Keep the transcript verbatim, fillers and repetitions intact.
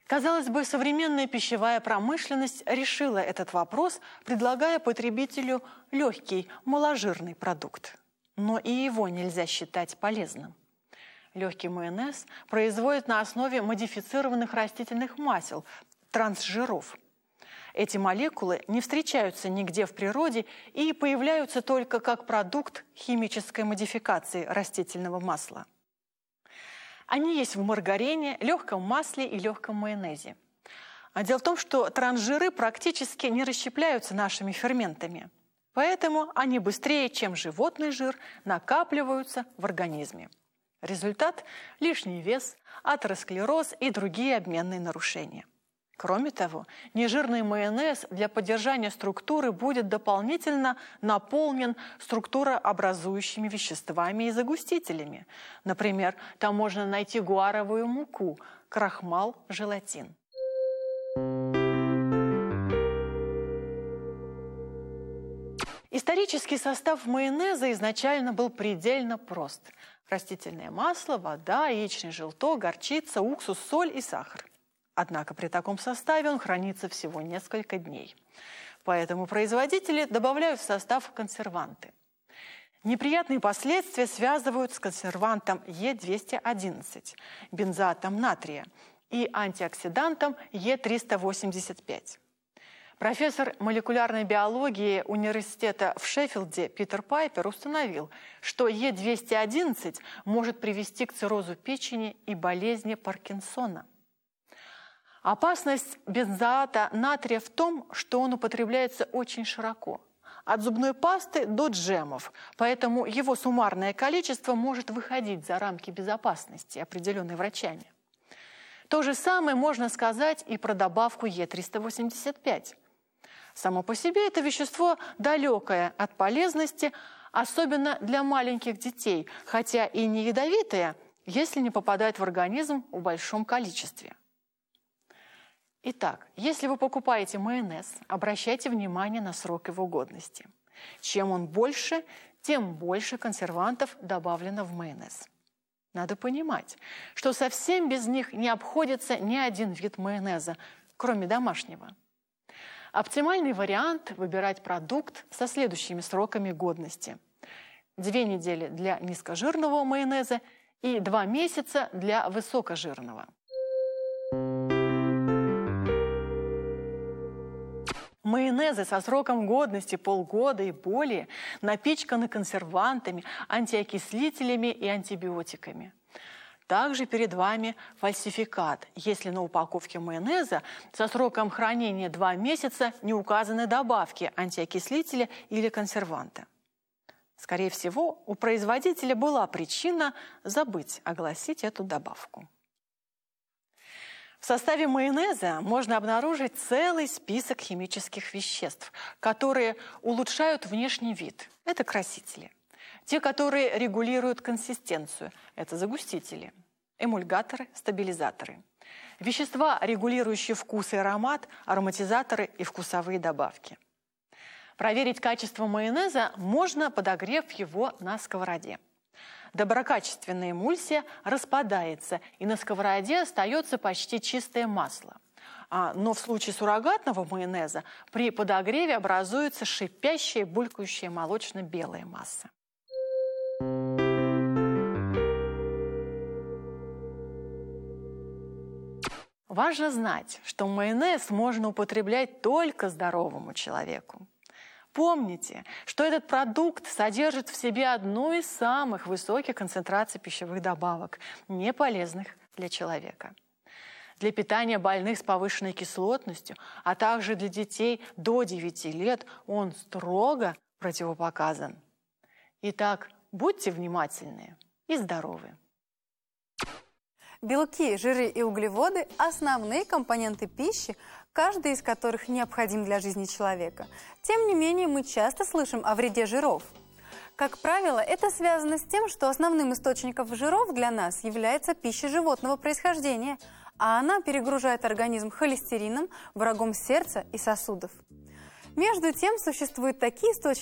Казалось бы, современная пищевая промышленность решила этот вопрос, предлагая потребителю легкий, маложирный продукт. Но и его нельзя считать полезным. Легкий майонез производят на основе модифицированных растительных масел, трансжиров. Эти молекулы не встречаются нигде в природе и появляются только как продукт химической модификации растительного масла. Они есть в маргарине, легком масле и легком майонезе. А дело в том, что трансжиры практически не расщепляются нашими ферментами. Поэтому они быстрее, чем животный жир, накапливаются в организме. Результат – лишний вес, атеросклероз и другие обменные нарушения. Кроме того, нежирный майонез для поддержания структуры будет дополнительно наполнен структурообразующими веществами и загустителями. Например, там можно найти гуаровую муку, крахмал, желатин. Исторический состав майонеза изначально был предельно прост. Растительное масло, вода, яичный желток, горчица, уксус, соль и сахар. Однако при таком составе он хранится всего несколько дней. Поэтому производители добавляют в состав консерванты. Неприятные последствия связывают с консервантом Е двести одиннадцать, бензоатом натрия и антиоксидантом Е триста восемьдесят пять. Профессор молекулярной биологии университета в Шеффилде Питер Пайпер установил, что Е двести одиннадцать может привести к циррозу печени и болезни Паркинсона. Опасность бензоата натрия в том, что он употребляется очень широко, от зубной пасты до джемов, поэтому его суммарное количество может выходить за рамки безопасности, определенной врачами. То же самое можно сказать и про добавку Е триста восемьдесят пять. Само по себе это вещество далекое от полезности, особенно для маленьких детей, хотя и не ядовитое, если не попадает в организм в большом количестве. Итак, если вы покупаете майонез, обращайте внимание на срок его годности. Чем он больше, тем больше консервантов добавлено в майонез. Надо понимать, что совсем без них не обходится ни один вид майонеза, кроме домашнего. Оптимальный вариант – выбирать продукт со следующими сроками годности. Две недели для низкожирного майонеза и два месяца для высокожирного. Майонезы со сроком годности полгода и более напичканы консервантами, антиокислителями и антибиотиками. Также перед вами фальсификат, если на упаковке майонеза со сроком хранения два месяца не указаны добавки антиокислителя или консерванта. Скорее всего, у производителя была причина забыть огласить эту добавку. В составе майонеза можно обнаружить целый список химических веществ, которые улучшают внешний вид. Это красители. Те, которые регулируют консистенцию. Это загустители. Эмульгаторы, стабилизаторы. Вещества, регулирующие вкус и аромат, ароматизаторы и вкусовые добавки. Проверить качество майонеза можно, подогрев его на сковороде. Доброкачественная эмульсия распадается, и на сковороде остается почти чистое масло. А, но в случае суррогатного майонеза при подогреве образуется шипящая, булькающая молочно-белая масса. Важно знать, что майонез можно употреблять только здоровому человеку. Помните, что этот продукт содержит в себе одну из самых высоких концентраций пищевых добавок, не полезных для человека. Для питания больных с повышенной кислотностью, а также для детей до девяти лет он строго противопоказан. Итак, будьте внимательны и здоровы. Белки, жиры и углеводы – основные компоненты пищи, каждый из которых необходим для жизни человека. Тем не менее, мы часто слышим о вреде жиров. Как правило, это связано с тем, что основным источником жиров для нас является пища животного происхождения, а она перегружает организм холестерином, врагом сердца и сосудов. Между тем, существуют такие источники,